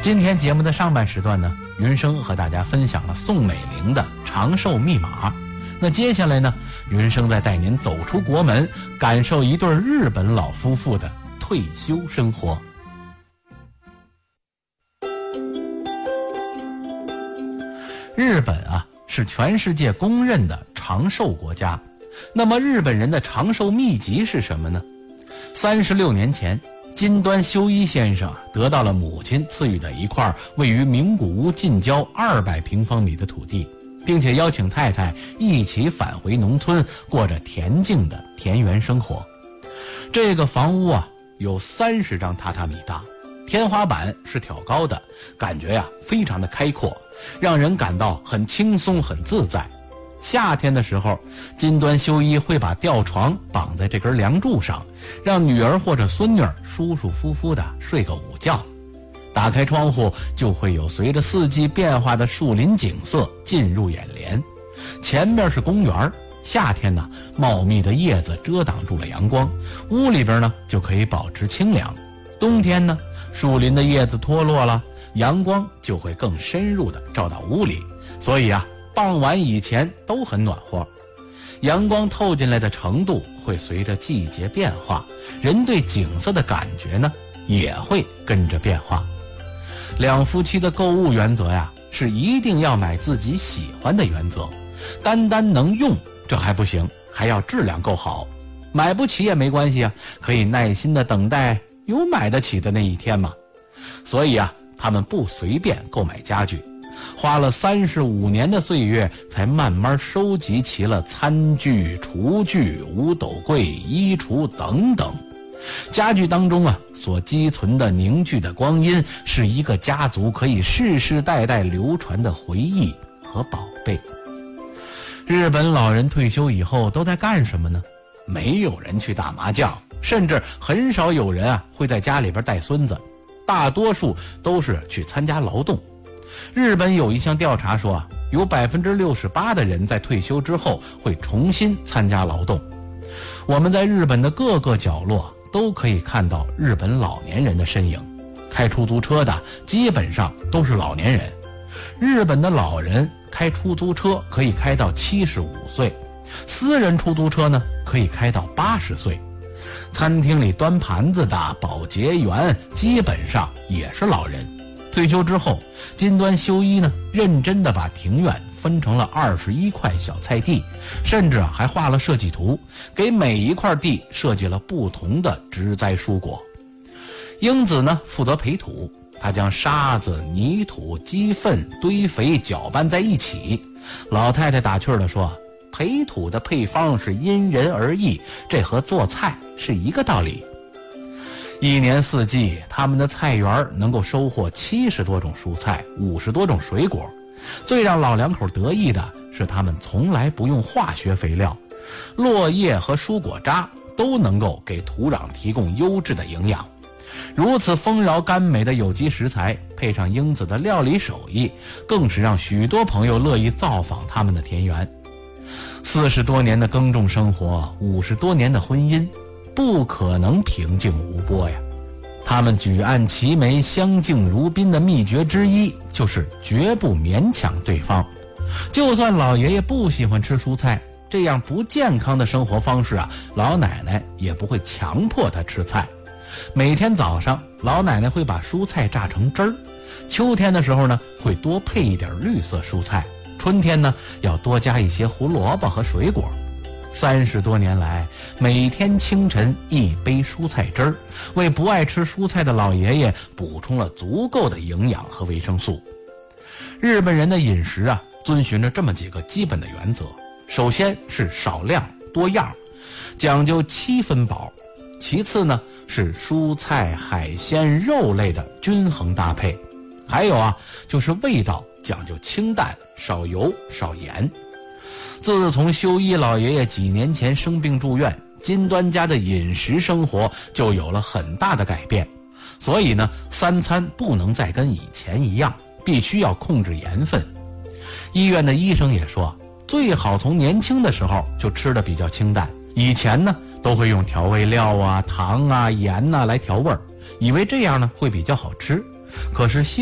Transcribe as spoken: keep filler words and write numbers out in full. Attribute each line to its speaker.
Speaker 1: 今天节目的上半时段呢，云生和大家分享了宋美龄的长寿密码。那接下来呢，云生再带您走出国门，感受一对日本老夫妇的退休生活。日本啊，是全世界公认的长寿国家。那么日本人的长寿秘籍是什么呢？三十六年前，金端修一先生得到了母亲赐予的一块位于名古屋近郊二百平方米的土地，并且邀请太太一起返回农村，过着恬静的田园生活。这个房屋啊，有三十张榻榻米大，天花板是挑高的，感觉呀、啊、非常的开阔，让人感到很轻松很自在。夏天的时候，金端修一会把吊床绑在这根梁柱上，让女儿或者孙女儿舒舒服服的睡个午觉。打开窗户，就会有随着四季变化的树林景色进入眼帘。前面是公园，夏天呢，茂密的叶子遮挡住了阳光，屋里边呢就可以保持清凉。冬天呢，树林的叶子脱落了，阳光就会更深入的照到屋里，所以啊，傍晚以前都很暖和。阳光透进来的程度会随着季节变化，人对景色的感觉呢也会跟着变化。两夫妻的购物原则呀，是一定要买自己喜欢的原则，单单能用这还不行，还要质量够好。买不起也没关系啊，可以耐心的等待有买得起的那一天嘛。所以啊，他们不随便购买家具，花了三十五年的岁月，才慢慢收集齐了餐具、厨具、五斗柜、衣橱等等。家具当中啊，所积存的凝聚的光阴，是一个家族可以世世代代流传的回忆和宝贝。日本老人退休以后都在干什么呢？没有人去打麻将，甚至很少有人啊会在家里边带孙子，大多数都是去参加劳动。日本有一项调查说啊，有百分之六十八的人在退休之后会重新参加劳动。我们在日本的各个角落都可以看到日本老年人的身影，开出租车的基本上都是老年人。日本的老人开出租车可以开到七十五岁，私人出租车呢可以开到八十岁。餐厅里端盘子的保洁员基本上也是老人。退休之后，金端修一呢认真地把庭院分成了二十一块小菜地，甚至还画了设计图，给每一块地设计了不同的植栽蔬果。英子呢负责培土，他将沙子、泥土、鸡粪堆肥搅拌在一起。老太太打趣地说，培土的配方是因人而异，这和做菜是一个道理。一年四季，他们的菜园能够收获七十多种蔬菜，五十多种水果。最让老两口得意的是，他们从来不用化学肥料，落叶和蔬果渣都能够给土壤提供优质的营养。如此丰饶甘美的有机食材，配上英子的料理手艺，更是让许多朋友乐意造访他们的田园。四十多年的耕种生活，五十多年的婚姻，不可能平静无波呀。他们举案齐眉、相敬如宾的秘诀之一，就是绝不勉强对方。就算老爷爷不喜欢吃蔬菜，这样不健康的生活方式啊，老奶奶也不会强迫他吃菜。每天早上，老奶奶会把蔬菜榨成汁儿。秋天的时候呢，会多配一点绿色蔬菜。春天呢，要多加一些胡萝卜和水果。三十多年来，每天清晨一杯蔬菜汁儿，为不爱吃蔬菜的老爷爷补充了足够的营养和维生素。日本人的饮食啊，遵循着这么几个基本的原则。首先是少量多样，讲究七分饱。其次呢，是蔬菜、海鲜、肉类的均衡搭配。还有啊，就是味道讲究清淡，少油少盐。自从修一老爷爷几年前生病住院，金端家的饮食生活就有了很大的改变。所以呢，三餐不能再跟以前一样，必须要控制盐分。医院的医生也说，最好从年轻的时候就吃得比较清淡。以前呢，都会用调味料啊、糖啊、盐啊来调味儿，以为这样呢会比较好吃。可是